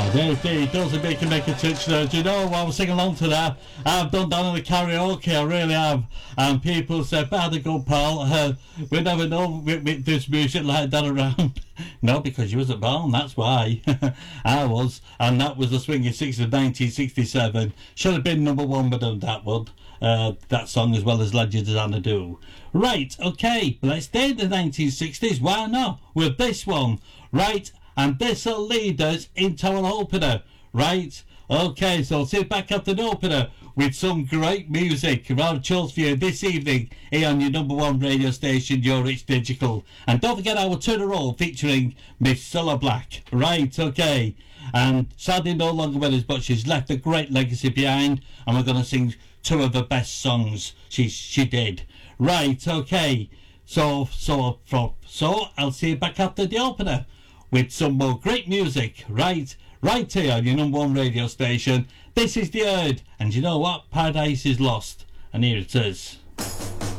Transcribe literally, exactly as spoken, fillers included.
Indeed, does it make, make a touch there. Do you know what? I'm singing along to that. I've done that in the karaoke, I really have. And people say, "Bad a good pal, uh, we never know with, with this music like that around." No, because you wasn't born, that's why. I was, and that was the swinging sixties of nineteen sixty-seven. Should have been number one with them, that would. Uh, that song as well as Legends of Xanadu. Right, okay, let's stay in the nineteen sixties, why not? With this one, right? And this will lead us into an opener, right? Okay, so sit back after the opener with some great music I've chose for you this evening here on your number one radio station, Your Rich Digital. And don't forget our Turner Roll featuring Miss Cilla Black. Right, okay. And sadly no longer with us, but she's left a great legacy behind, and we're going to sing two of the best songs she she did. Right, okay. So, so, so, so I'll see you back after the opener with some more great music, right, right here on your number one radio station. This is The Herd, and you know what? Paradise is Lost, and here it is.